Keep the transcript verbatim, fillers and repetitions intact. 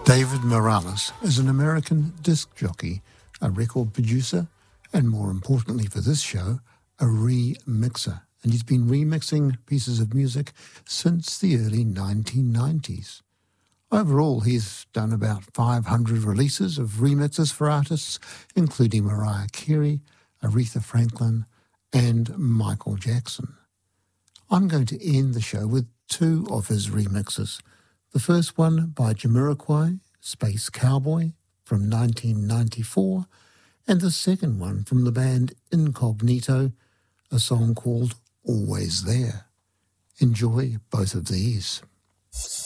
David Morales is an American disc jockey, a record producer, and more importantly for this show, a remixer. And he's been remixing pieces of music since the early nineteen nineties. Overall, he's done about five hundred releases of remixes for artists, including Mariah Carey, Aretha Franklin, and Michael Jackson. I'm going to end the show with two of his remixes. The first one by Jamiroquai, Space Cowboy, from nineteen ninety-four, and the second one from the band Incognito, a song called Always There. Enjoy both of these.